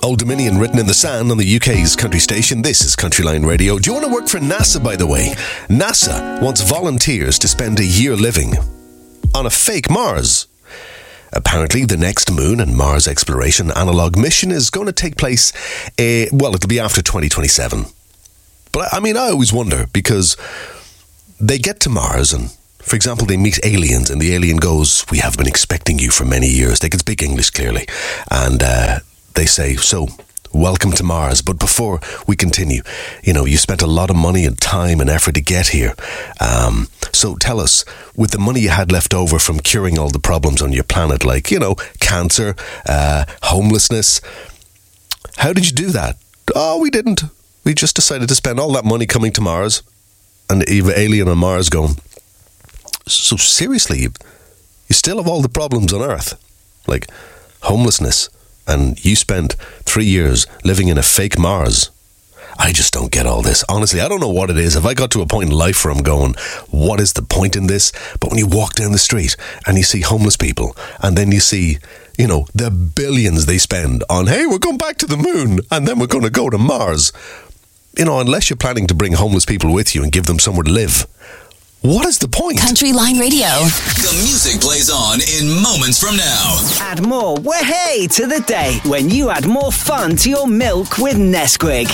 Old Dominion, written in the sand on the UK's country station. This is Country Line Radio. Do you want to work for NASA, by the way? NASA wants volunteers to spend a year living on a fake Mars. Apparently, the next Moon and Mars exploration analog mission is going to take place, it'll be after 2027. But I always wonder, because they get to Mars and, for example, they meet aliens and the alien goes, "We have been expecting you for many years." They can speak English clearly. And they say, "So, welcome to Mars. But before we continue, you spent a lot of money and time and effort to get here. So tell us, with the money you had left over from curing all the problems on your planet, like, cancer, homelessness, how did you do that?" "Oh, we didn't. We just decided to spend all that money coming to Mars." And the alien on Mars going, "So seriously, you still have all the problems on Earth, like homelessness, and you spent 3 years living in a fake Mars." I just don't get all this. Honestly, I don't know what it is. Have I got to a point in life where I'm going, what is the point in this? But when you walk down the street and you see homeless people, and then you see, the billions they spend on, "Hey, we're going back to the moon, and then we're going to go to Mars." Unless you're planning to bring homeless people with you and give them somewhere to live, what is the point? Country Line Radio. The music plays on in moments from now. Add more way to the day when you add more fun to your milk with Nesquik.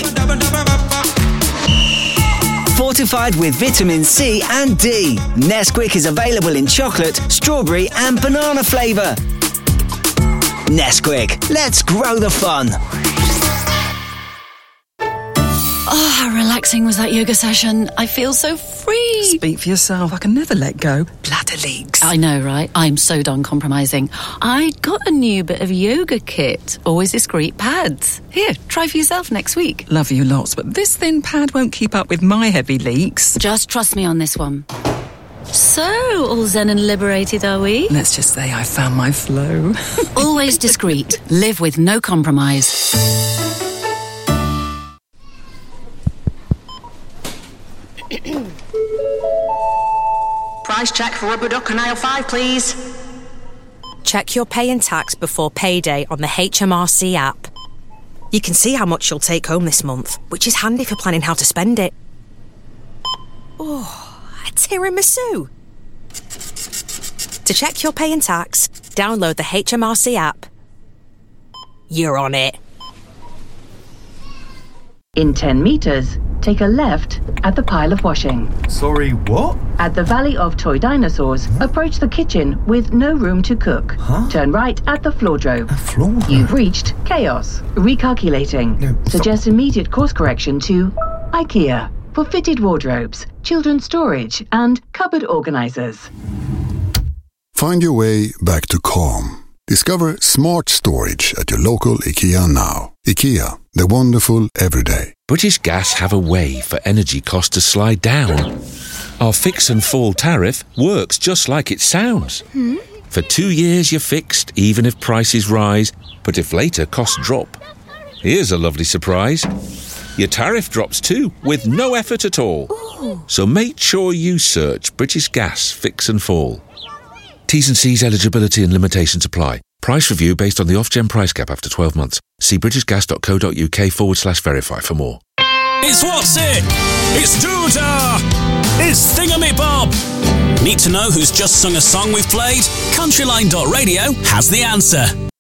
Fortified with vitamin C and D, Nesquik is available in chocolate, strawberry and banana flavour. Nesquik, let's grow the fun. Oh, how relaxing was that yoga session. I feel so free. Speak for yourself. I can never let go. Bladder leaks. I know, right? I'm so done compromising. I got a new bit of yoga kit. Always discreet pads. Here, try for yourself next week. Love you lots, but this thin pad won't keep up with my heavy leaks. Just trust me on this one. So, all zen and liberated, are we? Let's just say I found my flow. Always discreet. Live with no compromise. Price check for rubber duck and aisle 5, please. Check your pay and tax before payday on the HMRC app. You can see how much you'll take home this month, which is handy for planning how to spend it. Oh, a tiramisu. To check your pay and tax, download the HMRC app. You're on it. In 10 metres, take a left at the pile of washing. Sorry, what? At the Valley of Toy Dinosaurs, approach the kitchen with no room to cook. Huh? Turn right at the floor drove. A floor drove? You've reached chaos. Recalculating. No, Suggest immediate course correction to IKEA for fitted wardrobes, children's storage and cupboard organisers. Find your way back to calm. Discover smart storage at your local IKEA now. IKEA, the wonderful everyday. British Gas have a way for energy costs to slide down. Our fix and fall tariff works just like it sounds. For 2 years you're fixed, even if prices rise, but if later costs drop. Here's a lovely surprise. Your tariff drops too, with no effort at all. Ooh. So make sure you search British Gas Fix and Fall. T's and C's, eligibility and limitations apply. Price review based on the off-gen price cap after 12 months. See britishgas.co.uk/verify for more. It's What's It? It's Doodah! It's Thingamabob! Need to know who's just sung a song we've played? Countryline.radio has the answer.